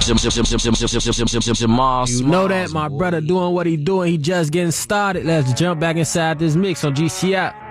You know that, my brother doing what he doing. He just getting started. Let's jump back inside this mix on GCI.